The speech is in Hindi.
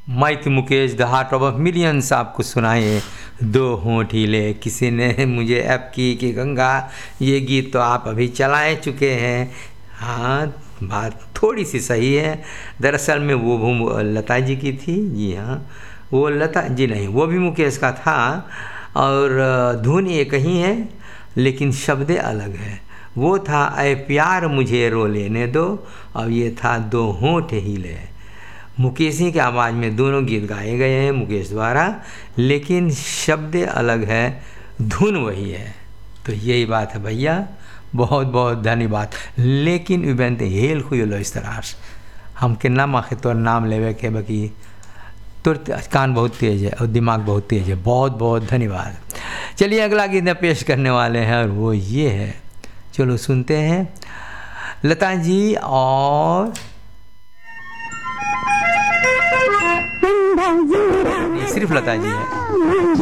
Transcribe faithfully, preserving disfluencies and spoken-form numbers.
मैं थी Mukesh, the heart of millions आपको सुनाए दो होंठ हिले। किसी ने मुझे ऐप की कि गंगा ये गीत तो आप अभी चलाए चुके हैं। हाँ, बात थोड़ी सी सही है। दरअसल में वो वो लता जी की थी। जी हाँ, वो लता जी नहीं, वो भी मुकेश का था और धुन एक ही है लेकिन शब्द अलग है। वो था ऐ प्यार मुझे रो लेने दो, और ये था दो होंठ हिले। मुकेश ही की आवाज़ में दोनों गीत गाए गए हैं मुकेश द्वारा, लेकिन शब्द अलग है, धुन वही है। तो यही बात है भैया, बहुत बहुत धन्यवाद। लेकिन इवेंट हेल हुई लो इस तरह हम के नाम आखे तो नाम लेवे के बाकी तुरंत कान बहुत तेज है और दिमाग बहुत तेज है। बहुत बहुत धन्यवाद। चलिए अगला गीत पेश करने वाले हैं और वो ये है, चलो सुनते हैं। लता जी और सिर्फ लता जी है।